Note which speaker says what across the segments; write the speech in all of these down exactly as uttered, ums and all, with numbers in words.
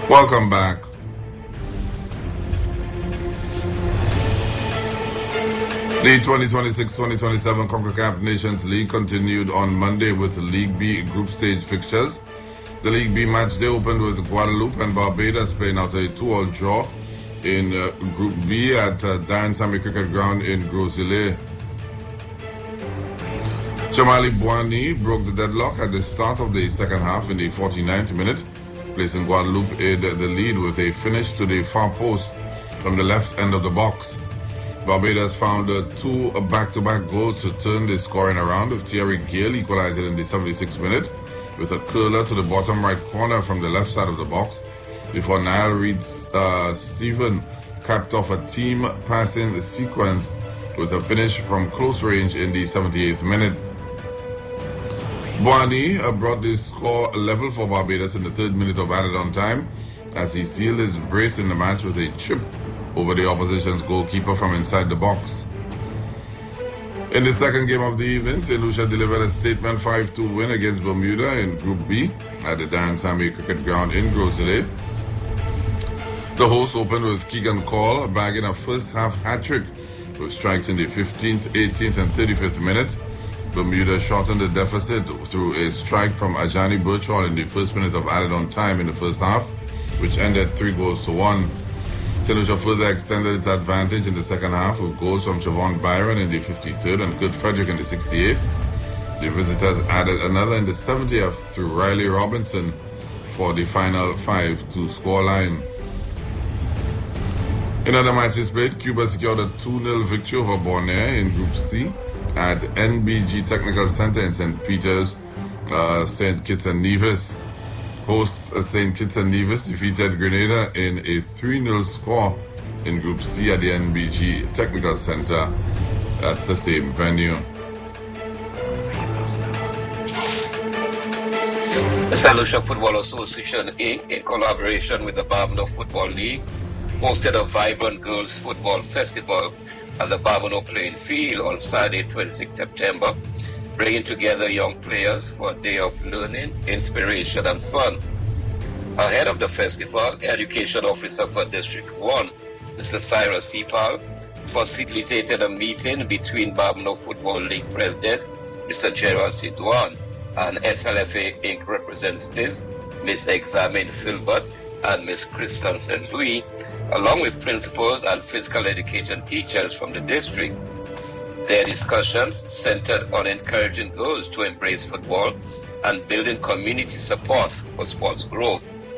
Speaker 1: Welcome back. The twenty twenty-six twenty twenty-seven CONCACAF Nations League continued on Monday with League B group stage fixtures. The League B match day opened with Guadeloupe and Barbados playing out a two-all draw in uh, Group B at uh, Darren Sammy Cricket Ground in Gros-Islet. Chamali Bouani broke the deadlock at the start of the second half in the forty-ninth minute, placing Guadeloupe in the lead with a finish to the far post from the left end of the box. Barbados found uh, two back-to-back goals to turn the scoring around, with Thierry Gale equalizing in the seventy-sixth minute with a curler to the bottom right corner from the left side of the box, before Niall Reed's uh, Stephen capped off a team passing sequence with a finish from close range in the seventy-eighth minute. Bouani uh, brought the score level for Barbados in the third minute of added-on time as he sealed his brace in the match with a chip over the opposition's goalkeeper from inside the box. In the second game of the evening, Saint Lucia delivered a statement five two win against Bermuda in Group B at the Darren Sammy Cricket Ground in Gros-Islet. The hosts opened with Keegan Call bagging a first-half hat-trick with strikes in the fifteenth, eighteenth and thirty-fifth minute. Bermuda shortened the deficit through a strike from Ajani Birchall in the first minute of added-on time in the first half, which ended three goals to one. Saint Lucia further extended its advantage in the second half with goals from Siobhan Byron in the fifty-third and Kurt Frederick in the sixty-eighth. The visitors added another in the seventieth through Riley Robinson for the final five two scoreline. In other matches played, Cuba secured a two nil victory over Bonaire in Group C at N B G Technical Center in Saint Peter's, uh, Saint Kitts and Nevis. Hosts uh, Saint Kitts and Nevis defeated Grenada in a three nil score in Group C at the N B G Technical Center. That's the same venue.
Speaker 2: The Saint Lucia Football Association, Incorporated, in collaboration with the Barbados Football League, hosted a vibrant girls football festival at the Barbados Playing Field on Saturday, twenty-sixth September, bringing together young players for a day of learning, inspiration and fun. Ahead of the festival, Education Officer for District one, Mister Cyrus Sepal, facilitated a meeting between Barbados Football League President, Mister Gerald Sidwan, and S L F A Incorporated representatives, Miz Examen Filbert and Miz Kristen Saint Louis, along with principals and physical education teachers from the district. Their discussions centered on encouraging girls to embrace football and building community support for sports growth.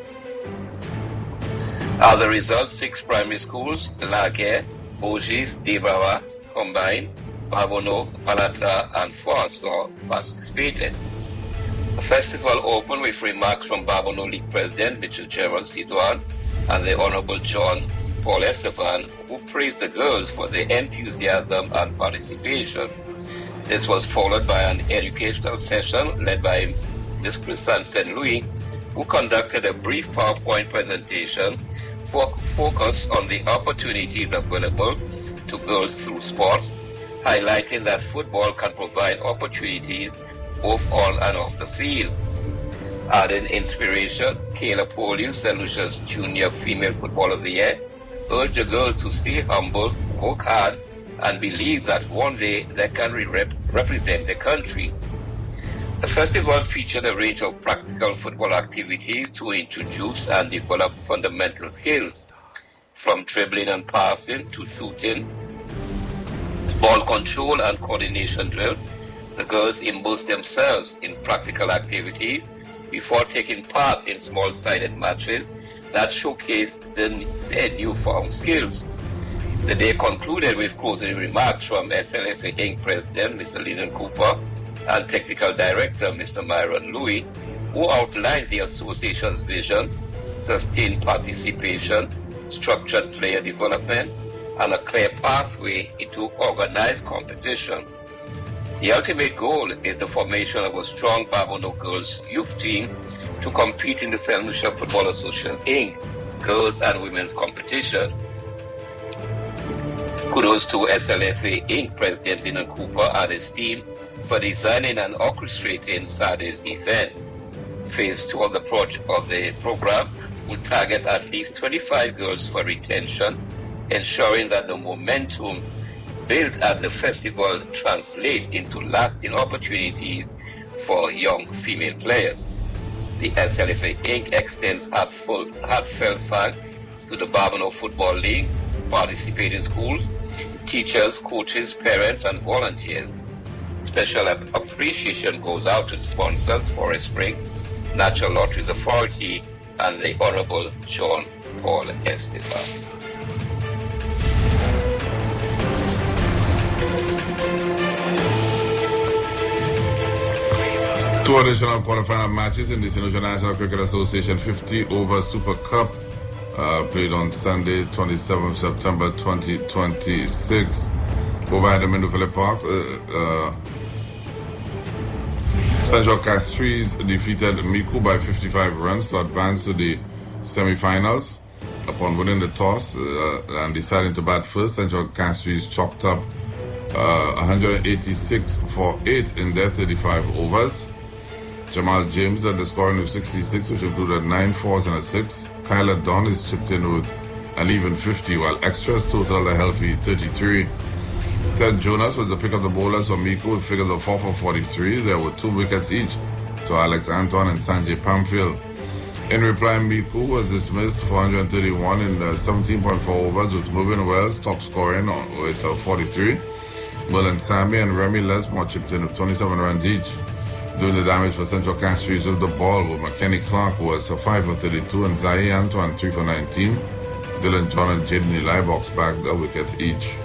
Speaker 2: As a result, six primary schools, Laguerre, Bogies, Debawa, Combine, Barbono, Balata, and François participated. The festival opened with remarks from Barbono League President Mister Gerald Sidwan and the Honorable John Paul Estevan, who praised the girls for their enthusiasm and participation. This was followed by an educational session led by Miz Kristen Saint Louis, who conducted a brief PowerPoint presentation fo- focused on the opportunities available to girls through sports, highlighting that football can provide opportunities both on and off the field. Adding inspiration, Kayla Poliu, Saint Lucia's Junior Female Footballer of the Year, urged the girls to stay humble, work hard, and believe that one day they can rep- represent the country. The festival featured a range of practical football activities to introduce and develop fundamental skills, from dribbling and passing to shooting, ball control and coordination drills. The girls immersed themselves in practical activities before taking part in small-sided matches that showcased their newfound skills. The day concluded with closing remarks from S L F A Incorporated President Mister Lyndon Cooper and Technical Director Mister Myron Louis, who outlined the association's vision, sustained participation, structured player development, and a clear pathway into organized competition. The ultimate goal is the formation of a strong Barbados girls youth team to compete in the Saint Lucia Football Association Incorporated girls and women's competition. Kudos to S L F A Incorporated President Lyndon Cooper and his team for designing and orchestrating Saturday's event. Phase two of the project of the program will target at least twenty-five girls for retention, ensuring that the momentum built at the festival translate into lasting opportunities for young female players. The S L F A Incorporated extends heartfelt thanks to the Barbano Football League, participating schools, teachers, coaches, parents, and volunteers. Special appreciation goes out to the sponsors, Forest Spring, Natural Lotteries Authority, and the Honorable John Paul Estefan.
Speaker 1: Two additional quarterfinal matches in the Saint Lucia National Cricket Association fifty over Super Cup uh, played on Sunday, twenty-seventh September twenty twenty-six. Over at the Mindufele Park, uh, uh, Central Castries defeated Miku by fifty-five runs to advance to the semi-finals. Upon winning the toss uh, and deciding to bat first, Central Castries chalked up uh, one hundred eighty-six for eight in their thirty-five overs. Jamal James led the scoring with sixty-six, which included nine fours and a six. Kyler Dunn is chipped in with an even fifty, while extras totaled a healthy thirty-three. Ted Jonas was the pick of the bowlers for Miku with figures of four for forty-three. There were two wickets each to Alex Anton and Sanjay Pamphil. In reply, Miku was dismissed for one hundred thirty-one in the seventeen point four overs, with Mervyn Wells top scoring with forty-three. Merlin Sammy and Remy Lesmore chipped in with twenty-seven runs each. Doing the damage for Central Castries with the ball were McKenny Clark was a five for thirty-two and Zai Antoine three for nineteen. Dylan John and Jaden Eli box bagged a wicket each.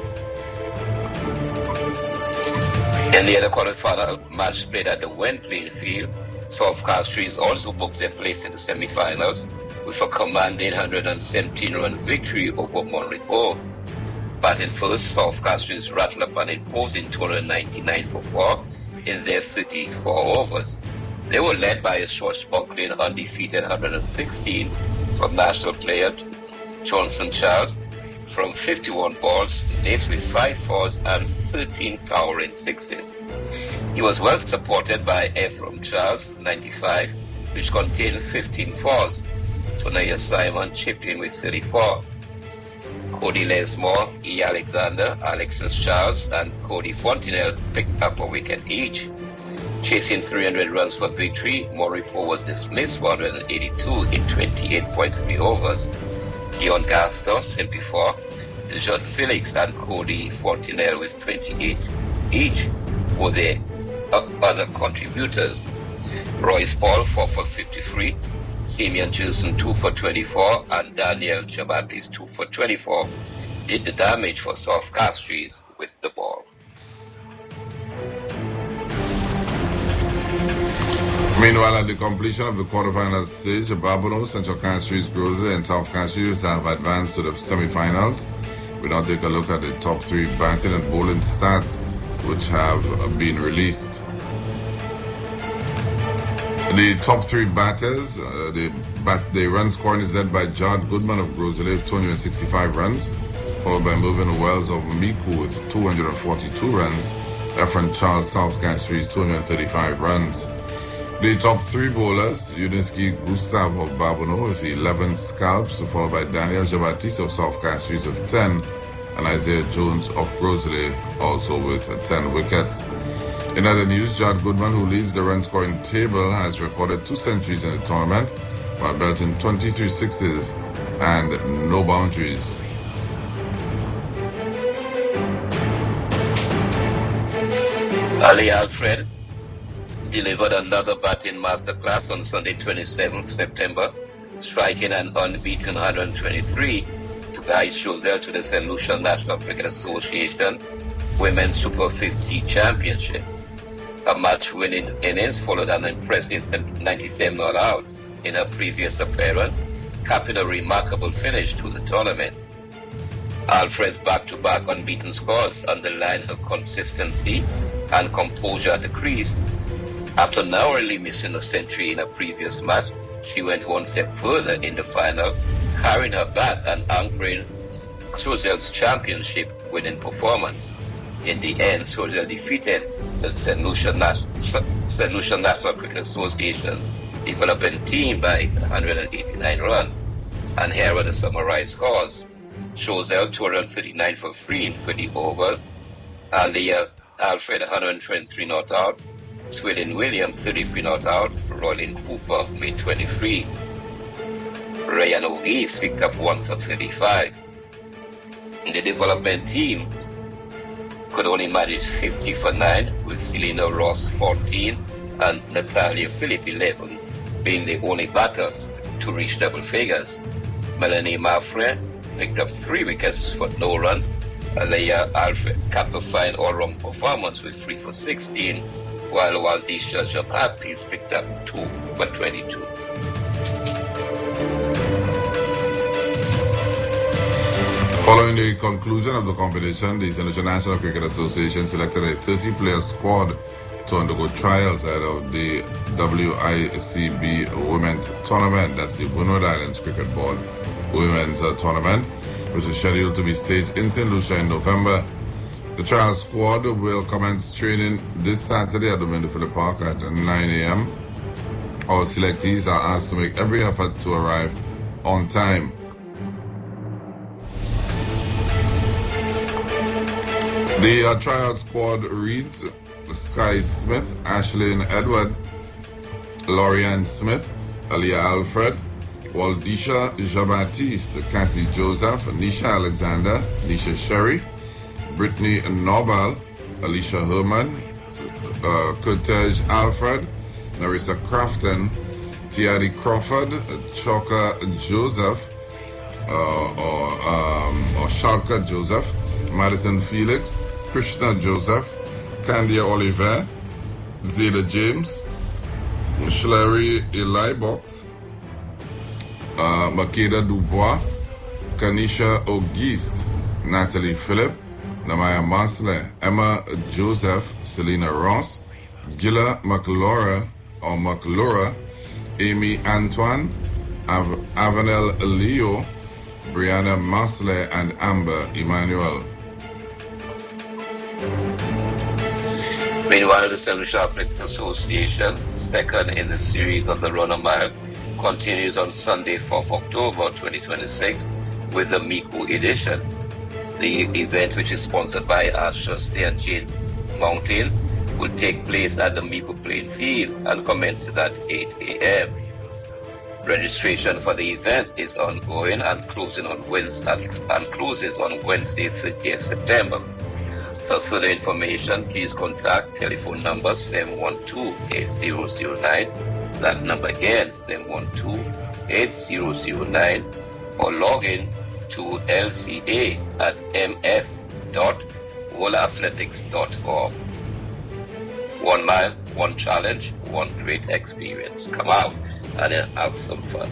Speaker 2: In the other quarterfinal match played at the Wen playing field, South Castries also booked their place in the semi-finals with a commanding one hundred seventeen run victory over Monrepo. Batting first, South Castries rattled up an imposing two hundred ninety-nine for four in their thirty-four overs. They were led by a swashbuckling undefeated one hundred sixteen from national player Johnson Charles from fifty-one balls, laced with five fours and thirteen towering sixes. He was well supported by Ephraim Charles, ninety-five, which contained fifteen fours. Tonaya Simon chipped in with thirty-four. Cody Lesmore, E. Alexander, Alexis Charles, and Cody Fontenelle picked up a wicket each. Chasing three hundred runs for victory, Moripo was dismissed for one hundred eighty-two in twenty-eight point three overs. Keon Gaston, Simpifor, Jean Felix, and Cody Fontenelle with twenty-eight each were the other contributors. Royce Paul, four for fifty-three. Simeon Gilson, two for twenty-four, and Daniel Chabatis, two for twenty-four, did the damage for South Castries with the ball.
Speaker 1: Meanwhile, at the completion of the quarterfinal stage, Barbano, Central Castries, Grosley, and South Castries have advanced to the semi-finals. We now take a look at the top three batting and bowling stats which have been released. The top three batters, uh, the, bat, the run scoring is led by Jard Goodman of Grosley with two hundred sixty-five runs, followed by Mervyn Wells of Miku with two hundred forty-two runs, Ephraim Charles, South Castries, two hundred thirty-five runs. The top three bowlers, Yudinsky Gustav of Barbano with eleven scalps, followed by Daniel Jabatis of South Castries with ten, and Isaiah Jones of Grosley also with ten wickets. In other news, Jard Goodman, who leads the run scoring table, has recorded two centuries in the tournament while belting twenty-three sixes and no boundaries.
Speaker 2: Ali Alfred delivered another batting masterclass on Sunday, twenty-seventh September, striking an unbeaten one hundred twenty-three to guide Choiseul to the Saint Lucia National Cricket Association Women's Super fifty Championship. A match-winning innings followed an impressive ninety-seven all out in her previous appearance, capping a remarkable finish to the tournament. Alfred's back-to-back unbeaten scores underline her consistency and composure at the crease. After narrowly missing a century in a previous match, she went one step further in the final, carrying her bat and anchoring Choiseul's championship winning performance. In the end, Choiseul defeated the Saint Lucia National Cricket Association developing team by one hundred eighty-nine runs And here are the summarized scores. Chozel two hundred thirty-nine for free in thirty overs. Alia Alfred one hundred twenty-three not out. Sweden Williams thirty-three not out. Rollin Cooper made twenty-three. Ryan O'Geese picked up one for thirty-five. The development team could only manage fifty for nine, with Selena Ross fourteen and Natalia Phillip eleven being the only batters to reach double figures. Melanie Maffrey picked up three wickets for no runs. Alea Alfred capped a fine all-round performance with three for sixteen, while Waldisha Jabaptis picked up two for twenty-two.
Speaker 1: Following the conclusion of the competition, the International Cricket Association selected a thirty-player squad to undergo trials ahead of the W I C B Women's Tournament. That's the Windward Islands Cricket Board Women's uh, Tournament, which is scheduled to be staged in Saint Lucia in November. The trial squad will commence training this Saturday at the Window Park at nine a m All selectees are asked to make every effort to arrive on time. The uh, trial squad reads Sky Smith, Ashlyn Edward, Lorianne Smith, Aliyah Alfred, Waldisha Jean-Baptiste, Cassie Joseph, Nisha Alexander, Nisha Sherry, Brittany Nobel, Alicia Herman, uh, Kurtej Alfred, Narissa Crafton, Tiadi Crawford, Choka Joseph, uh, or, um, or Shalka Joseph, Madison Felix, Krishna Joseph, Candia Oliver, Zeta James, Schlery Eli Box, uh, Makeda Dubois, Kanisha Auguste, Natalie Phillip, Namaya Masle, Emma Joseph, Selena Ross, Gilla McLaura or McLaura, Amy Antoine, Av Avanel Leo, Brianna Masle, and Amber Emmanuel.
Speaker 2: Meanwhile, the Saint Lucia Athletics Association, second in the series of the Run a Mile, continues on Sunday, fourth of October twenty twenty-six, with the Miku edition. The event, which is sponsored by Asher Stay and Jane Mountain, will take place at the Miku playing field and commences at eight a m Registration for the event is ongoing and closing on Wednesday and closes on Wednesday, thirtieth September. For further information, please contact telephone number seven one two, eight zero zero nine. That number again, seven one two, eight zero zero nine, or log in to L C A at m f dot world athletics dot org. One mile, one challenge, one great experience. Come out and have some fun.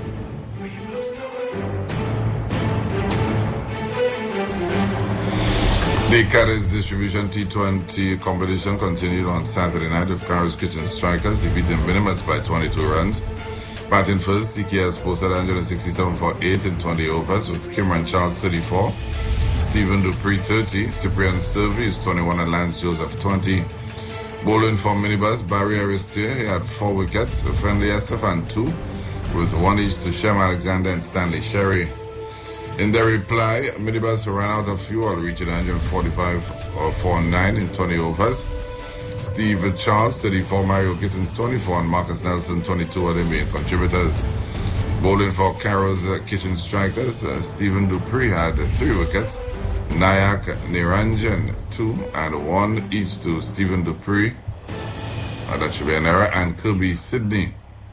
Speaker 1: The Caddies Distribution T twenty competition continued on Saturday night with Carol's Kitchen Strikers defeating Minimus by twenty-two runs. Batting first, C K S posted one hundred sixty-seven for eight in twenty overs with Kimran Charles thirty-four, Stephen Dupree thirty, Cyprian Service twenty-one, and Lance Joseph twenty. Bowling for Minibus, Barry Aristide, he had four wickets, Friendly Estefan two, with one each to Shem Alexander and Stanley Sherry. In their reply, Minibus ran out of fuel, reaching one hundred forty-five for nine in twenty overs. Steve Charles, thirty-four, Mario Gittins, twenty-four, and Marcus Nelson, twenty-two, are the main contributors. Bowling for Carol's uh, Kitchen Strikers, uh, Stephen Dupree had three wickets, Nayak Niranjan, two, and one each to Stephen Dupree, uh, that should be an error, and Kirby Sydney.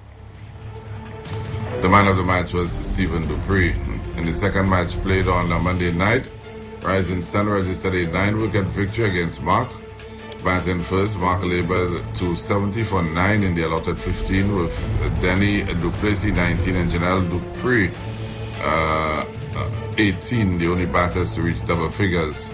Speaker 1: The man of the match was Stephen Dupree. In the second match played on a Monday night, Rising Sun registered a nine-wicket victory against Mark. Batting first, Mark laboured to seventy for nine in the allotted fifteen, with Denny Duplessis nineteen and Janelle Dupree uh, eighteen, the only batters to reach double figures.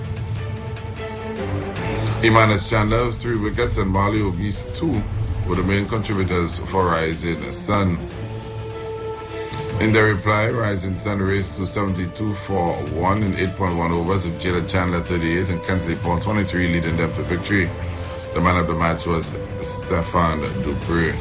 Speaker 1: Imanis Chandler, three wickets, and Marley Ogis, two, were the main contributors for Rising Sun. In their reply, Rising Sun raced to seventy-two for one in eight point one overs with Jada Chandler thirty-eight and Kensley Paul twenty-three leading them to victory. The man of the match was Stefan Dupree.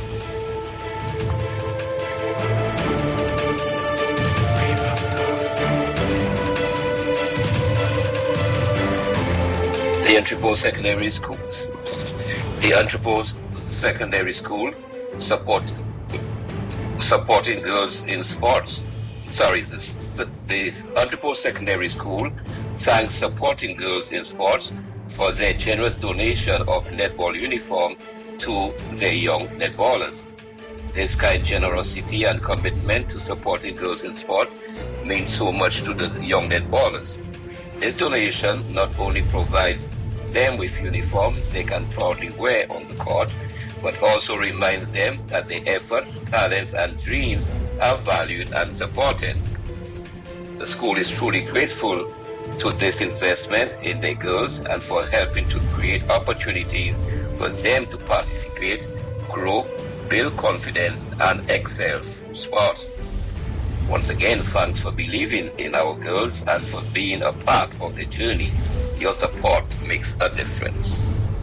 Speaker 2: The Entrepot Secondary Schools. The Entrepot Secondary School support supporting girls in sports. Sorry, this, the, the Entrepot Secondary School thanks supporting girls in sports for their generous donation of netball uniform to their young netballers. This kind generosity and commitment to supporting girls in sport means so much to the young netballers. This donation not only provides them with uniform they can proudly wear on the court, but also reminds them that their efforts, talents, and dreams are valued and supported. The school is truly grateful to this investment in their girls and for helping to create opportunities for them to participate, grow, build confidence, and excel in sports. Once again, thanks for believing in our girls and for being a part of the journey. Your support makes a difference.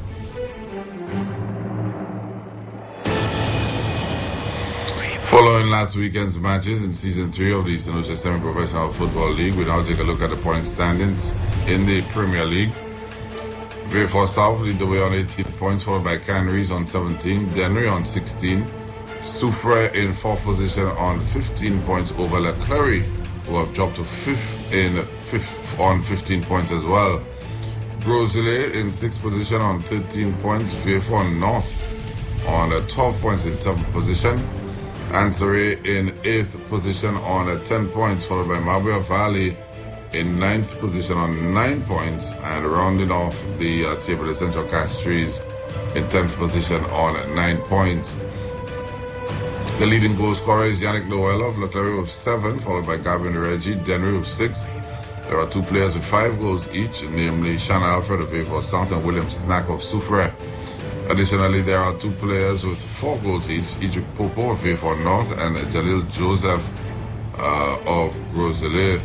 Speaker 1: Following last weekend's matches in Season three of the Saint Lucia Semi-Professional Football League, we now take a look at the point standings in the Premier League. Vieux South lead the way on eighteen points, followed by Canaries on seventeen, Dennery on sixteen, Soufrière in fourth position on fifteen points over Leclerc, who have dropped to fifth in fifth on fifteen points as well. Grosley in sixth position on thirteen points, Vieux North on twelve points in seventh position, Ansari in eighth position on ten points, followed by Mabia Valley in ninth position on nine points, and rounding off the uh, table, the Central Castries in tenth position on nine points. The leading goal scorer is Yannick Noel of Leclerc with seven, followed by Gavin Reggie, Dennery with six. There are two players with five goals each, namely Shanna Alfred of Vieux South and William Snack of Soufrière. Additionally, there are two players with four goals each, Idrik Popo of Vieux North and Jalil Joseph uh, of Grosley.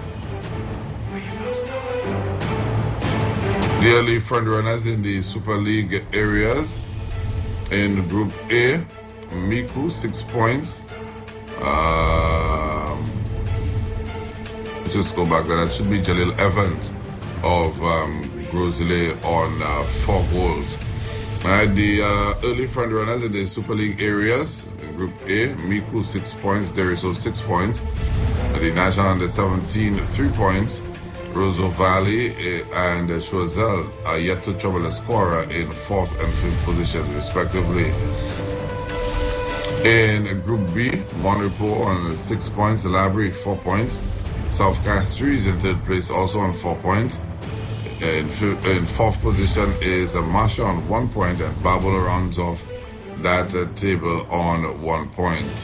Speaker 1: Dearly friend runners in the Super League areas. In Group A, Miku, six points. Um, let's just go back there. That should be Jalil Evans of um, Grosley on uh, four goals. Alright, the uh, early front runners in the Super League areas. In Group A, Miku, six points. Deriso, six points. The National Under seventeen, three points. Roseau Valley and Choiseul are yet to trouble a scorer in fourth and fifth positions, respectively. In Group B, Bon Repos on six points, Labrie four points, South Castries in third place also on four points. In, in fourth position is Masha on one point, and Babel rounds off that uh, table on one point.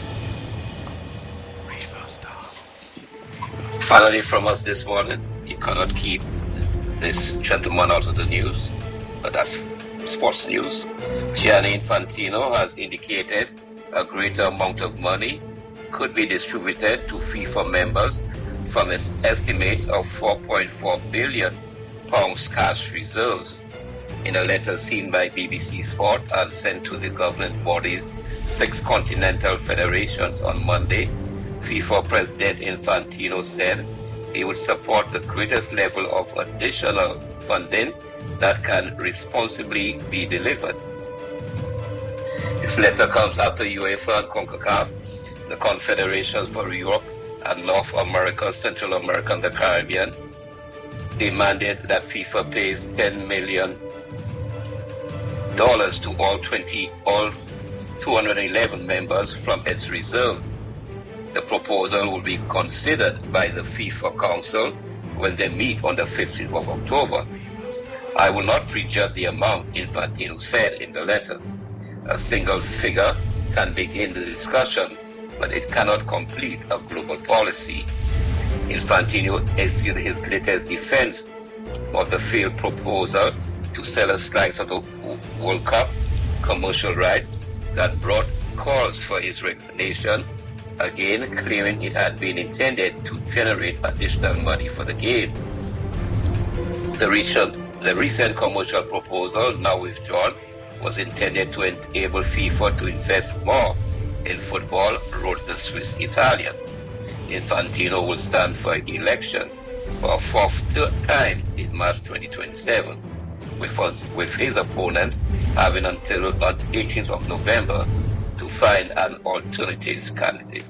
Speaker 2: Finally, from us this morning, you cannot keep this gentleman out of the news, but that's sports news. Gianni Infantino has indicated a greater amount of money could be distributed to FIFA members from its estimates of four point four billion pounds cash reserves. In a letter seen by B B C Sport and sent to the governing body's six continental federations on Monday, FIFA President Infantino said he would support the greatest level of additional funding that can responsibly be delivered. This letter comes after UEFA and CONCACAF, the confederations for Europe and North America, Central America, and the Caribbean, demanded that FIFA pays ten million dollars to all twenty, all two hundred eleven members from its reserve. The proposal will be considered by the FIFA Council when they meet on the fifteenth of October. I will not prejudge the amount, Infantino said in the letter. A single figure can begin the discussion, but it cannot complete a global policy. Infantino issued his latest defense of the failed proposal to sell a slice of the World Cup commercial right that brought calls for his resignation, again claiming it had been intended to generate additional money for the game. The recent, the recent commercial proposal, now withdrawn, was intended to enable FIFA to invest more in football, wrote the Swiss Italian. Infantino will stand for election for a fourth time in March twenty twenty-seven. with, us, with his opponents having until the eighteenth of November to find an alternative candidate.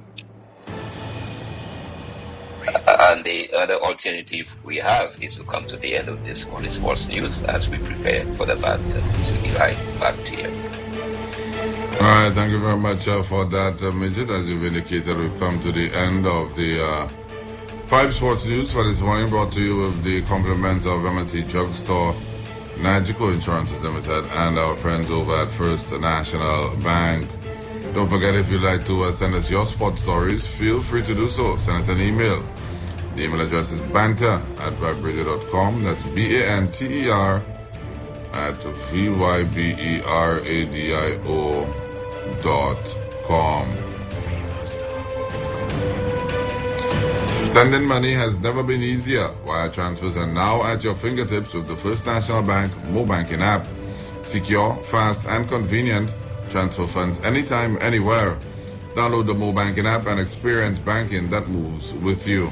Speaker 2: And the other alternative we have is to come to the end of this Only Sports News as we prepare for the banter. So, Eli, back to you.
Speaker 1: All right, thank you very much uh, for that, uh, Midget. As you've indicated, we've come to the end of the uh, Five Sports News for this morning, brought to you with the compliments of M and C Drugstore, Nagico Insurances Limited, and our friends over at First National Bank. Don't forget, if you'd like to uh, send us your sports stories, feel free to do so. Send us an email. The email address is banter at vibe radio dot com. That's B A N T E R at V Y B E R A D I O dot com. Sending money has never been easier. Wire transfers are now at your fingertips with the First National Bank Mo Banking app. Secure, fast, and convenient. Transfer funds anytime, anywhere. Download the Mo Banking app and experience banking that moves with you.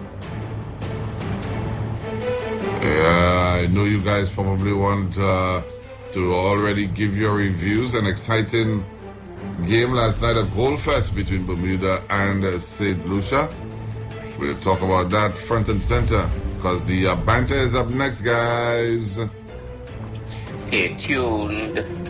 Speaker 1: Yeah, I know you guys probably want uh, to already give your reviews. An exciting game last night at Goldfest between Bermuda and uh, Saint Lucia. We'll talk about that front and center because the uh, banter is up next, guys.
Speaker 2: Stay tuned.